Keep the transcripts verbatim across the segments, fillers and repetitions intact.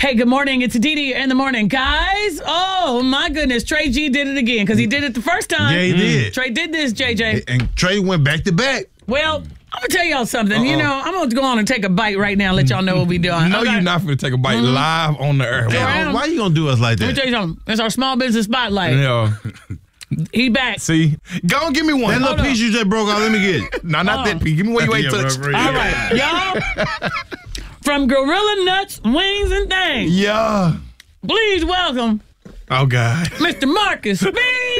Hey, good morning. It's Didi in the morning. Guys, oh my goodness. Trey G did it again because he did it the first time. Yeah, he did. Trey did this, J J. And Trey went back to back. Well, I'm going to tell y'all something. Uh-oh. You know, I'm going to go on and take a bite right now and let y'all know what we doing. No, Okay. you're not going to take a bite Mhm. live on the air. Damn. Why you going to do us like Let me that? tell you something. It's our small business spotlight. Yeah. He back. See? Go and give me one. That little Hold on. piece you just broke off, let me get it. No, not Oh. that piece. Give me what you ain't Yeah, touched. bro, bro, All yeah. right, y'all. From Gorilla Nuts, Wings, and Things, Yeah. please welcome Oh, God. Mister Marcus Speed.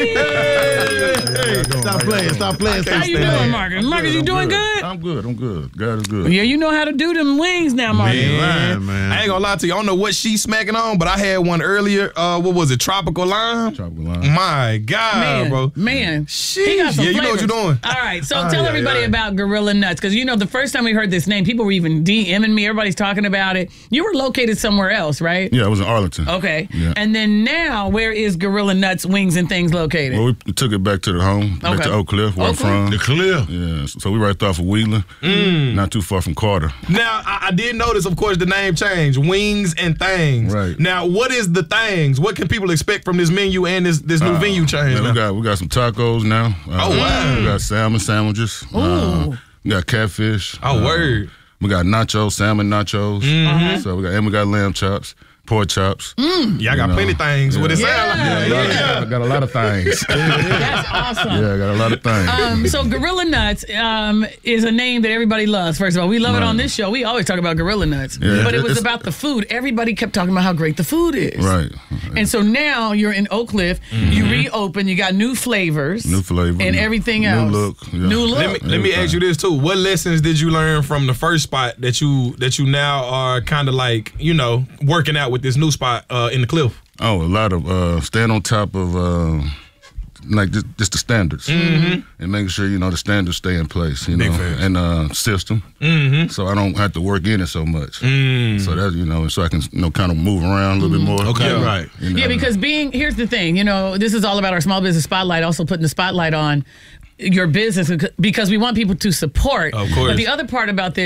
Hey, stop playing, stop playing. How Stop you playing. doing, Marcus? Marcus, you I'm doing good? I'm good. I'm good. God is good. Yeah, you know how to do them wings now, Marcus. Man, lying, man. I ain't gonna lie to you. I don't know what she's smacking on, but I had one earlier. Uh, what was it? Tropical lime? Tropical lime. My God, Man, bro. man, Sheesh. he got some Yeah, you know what flavors. you're doing. All right, so Oh, tell yeah, everybody yeah. about Gorilla Nuts, because you know the first time we heard this name, people were even DMing me. Everybody's talking about it. You were located somewhere else, right? Yeah, I was in Arlington. Okay. Yeah. And then now, where is Gorilla Nuts, Wings, and Things located? Well, we took it back to the home, back Okay. to Oak Cliff, where Oak Cliff? I'm from. The Cliff. Yeah, so we right off of Wheeler, not too far from Carter. Now, I, I did notice, of course, the name changed. Wings and Things. Right. Now, what is the Things? What can people expect from this menu and this, this new Uh, venue change? man, now? we got we got some tacos now. Uh, Oh, wow. We got salmon sandwiches. Uh, we got catfish. Oh, Uh, word. We got nachos, salmon nachos. Mm-hmm. So we got and we got lamb chops, pork chops. Y'all got know. plenty of things. What it Yeah. sound like? Yeah, I got, yeah. I got a lot of things. yeah, That's awesome. I got a lot of things. Um, so Gorilla Nuts um, is a name that everybody loves. First of all, we love it Right. on this show. We always talk about Gorilla Nuts, Yeah, but it was it's- about the food. Everybody kept talking about how great the food is. Right. And so now you're in Oak Cliff. You reopen. You got new flavors, New flavor. and new- everything new else. look, yeah. New look. Let me let me ask you this too. What lessons did you learn from the first spot that you that you now are kind of like you know working out with this new spot uh, in the Cliff? Oh, a lot of uh, staying on top of uh, like just, just the standards, and making sure you know the standards stay in place. You Big know, facts. and uh, system. Mm-hmm. So I don't have to work in it so much. Mm. So that you know, so I can you know kind of move around a little bit more. Okay, Yeah. right. You know? Yeah, because being here's the thing. You know, this is all about our small business spotlight. Also putting the spotlight on your business because we want people to support. Of course. But the other part about this.